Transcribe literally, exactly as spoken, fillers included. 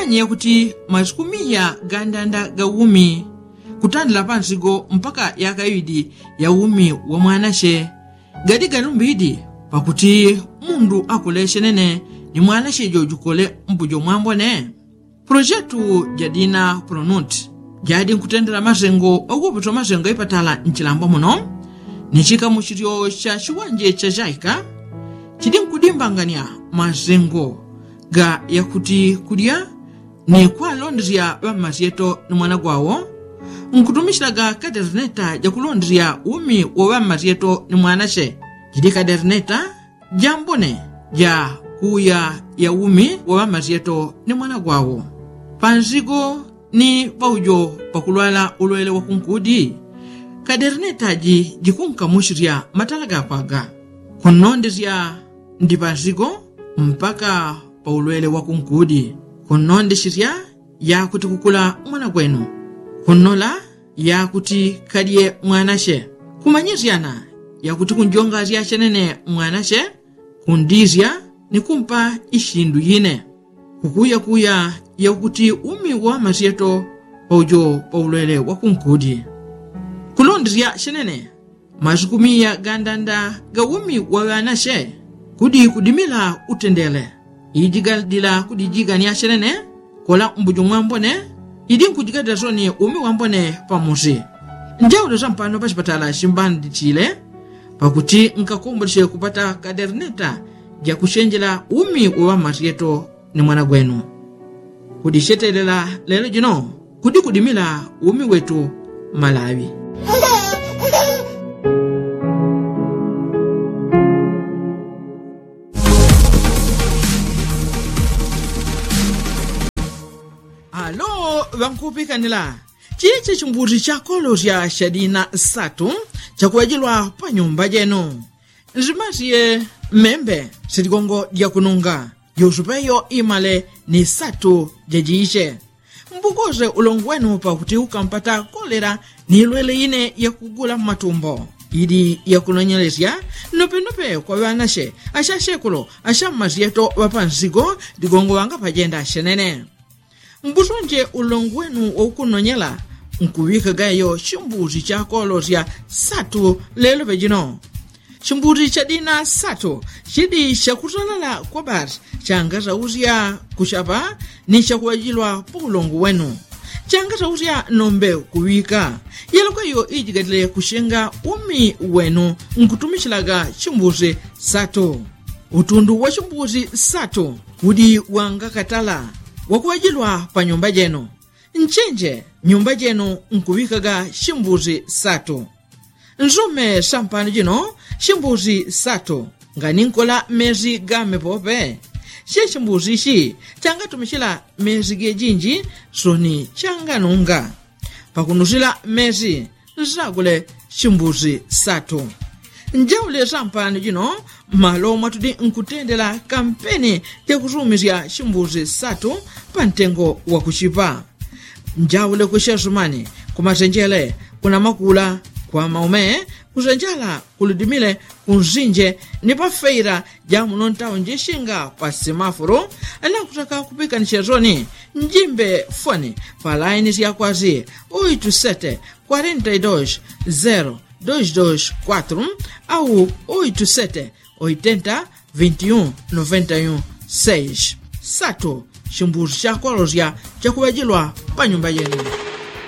nkhani yakuti mazikumiya gandanda ga umi kutandila pansigo mpaka yakayidi ya umi wa mwanashe gadi galumbidi pakuti mundu akuleshe nene ni mwanashe jojukole mbujo mwambone. Projetu jadina pronut jadi nkutendela mazengo okuputo mazengo ipatala nchilambo muno nichika muchirio cha chiwanje cha jaika chidi nkudimbangania mazengo ga yakuti kudia ni kwa londria wa mazieto ni mwana gwawo nkutumishilaga kaderneta ja kulondria umi wa mazieto ni mwanashe chidi kaderneta jambone ja kuya ya umi wa mazieto ni mwana gwawo panzigo ni paujo pakulwala ulwele wa kunkudi kaderneta ji jikunka mushiria matalaga paga konondezia ndi panzigo mpaka paulwele wa kunkudi konondeshiria ya kuti kukula mwana gwenu konola ya kuti kadie mwanashe kumanyiziana ya kuti kunjonga zia chenene mwanashe kundizia ni kumpa ishindu yine kukuya kuya ya kuti umi wa mazieto paujo paulwele wa kunkudi kulondria chenene mazikumiya gandanda ga umi wa wanashe kudi kudimila utendele ijigadila kudijigani ya chenene kola mbujo mwambone idi nkujigadila zoni umi wambone pamuzi njaudo zampano pachipatala shimbandi chile pakuti nkakumbulishe kupata kaderneta ja kushenjela umi wa mazieto ni mwana gwenu kudishetelela lelo jino kudi kudimila umi wetu Malawi. Alo vankupikanila chiche chimbuzi cha kolos ya shadina satu chakuwajilwa pa nyumba jeno nzimasiye membe sitigongo dia kununga yosupeyo imale ni satu jajiishe mbukoze ulongo wenu pa kuti ukampata kolera ni lwele ine ya kugula matumbo idi ya kunonyelezia nope-nope kwa wanashe asha shekulo asha mazieto wapanzigo digongo wanga pajenda shenene mbusonje ulongo wenu wa ukunonyela nkuwika gayo chimbuzi cha kolos ya satu lelo vejino chimbuzi cha dina satu chidi chakutalala kwa basi changaza uzia kushapa ni chakuwajilwa po ulongo wenu changaza uzia nombe kuwika yelo kwa yo ijigadile kushenga umi wenu nkutumishilaga chimbuzi satu utundu wa chimbuzi satu udi wanga katala wakuwajilwa pa nyumba jeno nchenje nyumba jeno nkuwikaga chimbuzi satu nzume sampani jino chimbuzi satu ngani nkola mezi game pope she chimbuzi shi changa tumishila mezi gejinji soni changa nunga pakunusila mezi nzagule chimbuzi satu njaule sampani jino malo matudi nkutendela kampeni ya kuzumizia chimbuzi satu pantengo wa kuchipa njaule kushazumani kumazenjele kuna makula kwa maume kuzenjala kuludimile kunzinje ni pa feira ja munonta njishinga pa semaforo ana kutaka kupika nchezoni njimbe fone pa lines ya kwazi oito sete quarenta e dois zero dois dois quatro au oito sete oitenta vinte e um noventa e um seis. Sato chimbuzi cha kolozia cha kuwajilwa pa nyumba yenu.